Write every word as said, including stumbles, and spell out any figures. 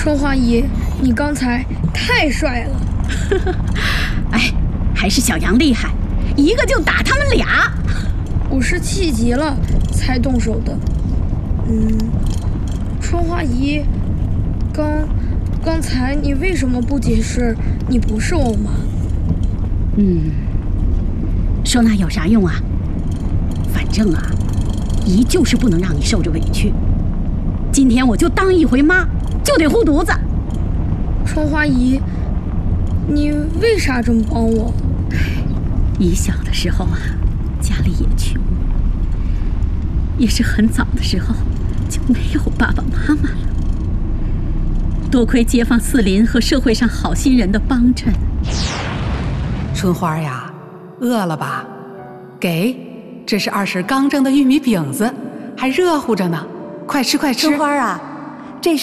春花姨，你刚才太帅了。 哎，还是小杨厉害，一个就打他们俩。 我是气急了才动手的。嗯，春花姨，刚刚才你为什么不解释你不是我妈？ 嗯，说那有啥用啊？反正啊，姨就是不能让你受着委屈。今天我就当一回妈，就得护犊子。 春花姨，你为啥这么帮我？ 姨小的时候啊，家里也穷，也是很早的时候就没有爸爸妈妈了。多亏街坊四邻和社会上好心人的帮衬。 春花呀，饿了吧？给，这是二婶刚蒸的玉米饼子，还热乎着呢，快吃快吃。 春花啊，